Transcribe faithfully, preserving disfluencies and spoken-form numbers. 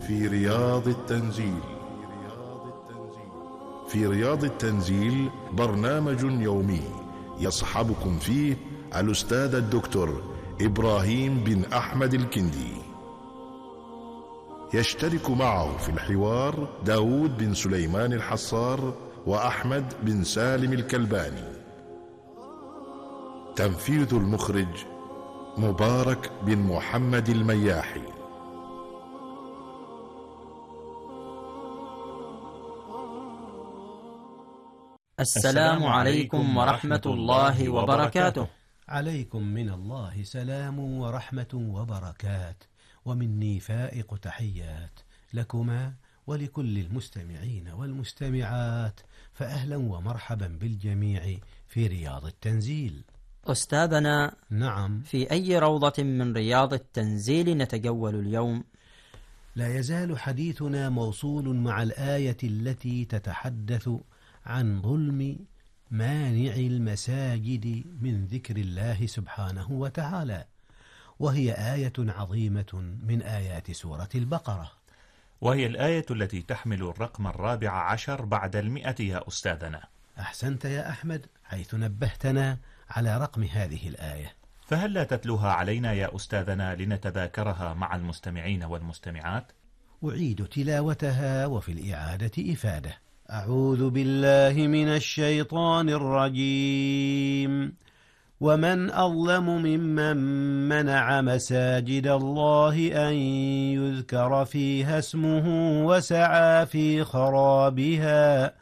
في رياض التنزيل. في رياض التنزيل برنامج يومي يصحبكم فيه الأستاذ الدكتور إبراهيم بن أحمد الكندي. يشترك معه في الحوار داود بن سليمان الحصار وأحمد بن سالم الكلباني. تنفيذ المخرج مبارك بن محمد المياحي. السلام عليكم ورحمة الله وبركاته. عليكم من الله سلام ورحمة وبركات، ومني فائق تحيات لكما ولكل المستمعين والمستمعات، فأهلا ومرحبا بالجميع في رياض التنزيل. أستاذنا، نعم، في أي روضة من رياض التنزيل نتجول اليوم؟ لا يزال حديثنا موصول مع الآية التي تتحدث عن ظلم مانع المساجد من ذكر الله سبحانه وتعالى، وهي آية عظيمة من آيات سورة البقرة، وهي الآية التي تحمل الرقم الرابع عشر بعد المئة يا أستاذنا. أحسنت يا أحمد، حيث نبهتنا على رقم هذه الآية. فهل لا تتلوها علينا يا أستاذنا لنتذاكرها مع المستمعين والمستمعات؟ أعيد تلاوتها وفي الإعادة إفادة. أعوذ بالله من الشيطان الرجيم. ومن أظلم ممن منع مساجد الله أن يذكر فيها اسمه وسعى في خرابها